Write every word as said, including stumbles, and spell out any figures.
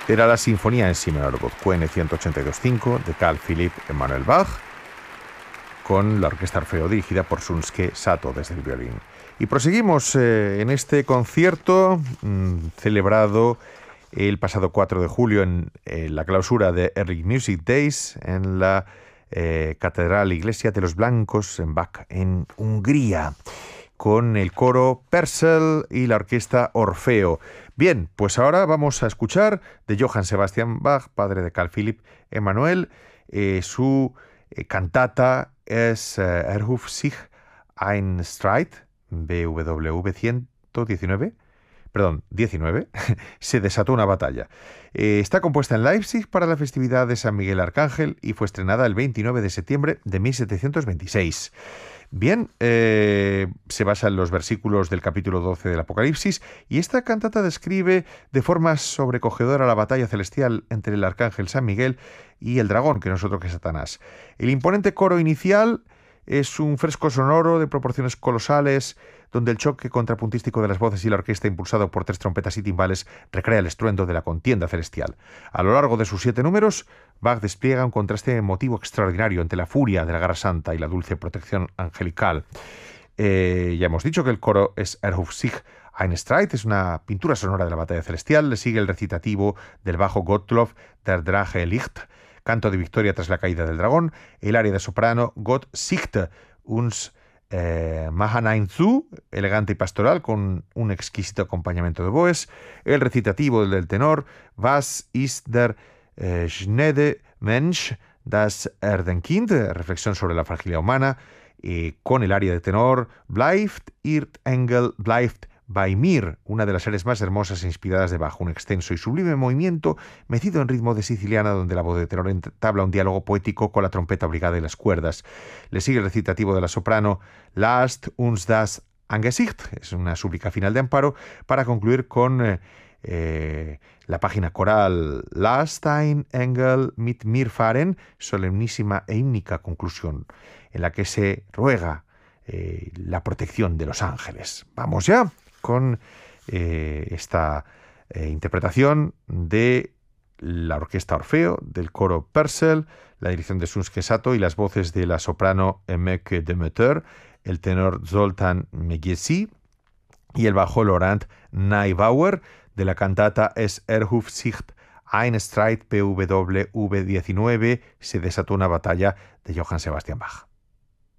Era la Sinfonía en Si menor Q N ciento ochenta y dos punto cinco de Carl Philipp Emanuel Bach, con la Orquesta Orfeo dirigida por Shunsuke Sato desde el violín. Y proseguimos eh, en este concierto mmm, celebrado el pasado cuatro de julio en eh, la clausura de Early Music Days en la eh, Catedral Iglesia de los Blancos en Bach, en Hungría, con el coro Purcell y la orquesta Orfeo. Bien, pues ahora vamos a escuchar de Johann Sebastian Bach, padre de Carl Philipp Emanuel, eh, su eh, cantata es eh, Erhob sich ein Streit, B W V ciento diecinueve, perdón, diecinueve, se desató una batalla. Eh, está compuesta en Leipzig para la festividad de San Miguel Arcángel y fue estrenada el veintinueve de septiembre de mil setecientos veintiséis. Bien, eh, se basa en los versículos del capítulo doce del Apocalipsis y esta cantata describe de forma sobrecogedora la batalla celestial entre el arcángel San Miguel y el dragón, que no es otro que Satanás. El imponente coro inicial es un fresco sonoro de proporciones colosales, donde el choque contrapuntístico de las voces y la orquesta, impulsado por tres trompetas y timbales, recrea el estruendo de la contienda celestial. A lo largo de sus siete números, Bach despliega un contraste emotivo extraordinario entre la furia de la guerra santa y la dulce protección angelical. Eh, ya hemos dicho que el coro es Erhob sich ein Streit, es una pintura sonora de la batalla celestial. Le sigue el recitativo del bajo Gottlob, Der Drache Licht, canto de victoria tras la caída del dragón, el aria de soprano Gott sichte uns eh, machen ein zu, elegante y pastoral, con un exquisito acompañamiento de boes, el recitativo del tenor Was ist der eh, schnede Mensch, das Erdenkind, reflexión sobre la fragilidad humana, eh, con el aria de tenor Bleibt ihr Engel, bleibt bei mir, una de las áreas más hermosas e inspiradas de Bach, un extenso y sublime movimiento metido en ritmo de siciliana, donde la voz de tenor entabla un diálogo poético con la trompeta obligada y las cuerdas. Le sigue el recitativo de la soprano Lasst uns das Angesicht, es una súplica final de amparo, para concluir con eh, eh, la página coral Lasst ein Engel mit mir fahren, solemnísima e hímnica conclusión, en la que se ruega eh, la protección de los ángeles. Vamos ya con eh, esta eh, interpretación de la orquesta Orfeo, del coro Purcell, la dirección de Shunsuke Sato y las voces de la soprano Emmeke Demeter, el tenor Zoltán Megiesi y el bajo Laurent Neubauer, de la cantata Es Erhob sich ein Streit, B W V diecinueve, se desató una batalla, de Johann Sebastian Bach.